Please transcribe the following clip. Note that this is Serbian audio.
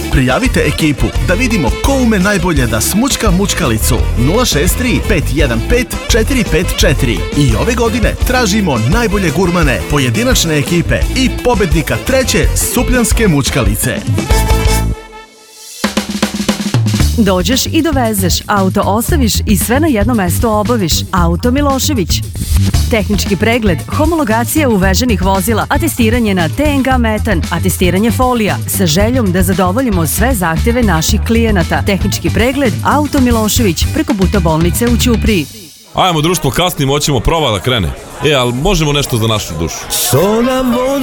Prijavite ekipu da vidimo ko ume najbolje da smučka mučkalicu. 063 515 454. I ove godine tražimo najbolje gurmane, pojedinačne ekipe i pobednika 3. Supljanske mučkalice. Dođeš i dovezeš, auto ostaviš i sve na jedno mesto obaviš. Auto Milošević. Tehnički pregled, homologacija uveženih vozila, atestiranje na TNG metan, atestiranje folija, sa željom da zadovoljimo sve zahtjeve naših klijenata. Tehnički pregled, auto Milošević, preko puta bolnice u Ćupriji. Ajmo društvo, kasnimo, hoćemo prova da krene. Ali možemo nešto za našu dušu.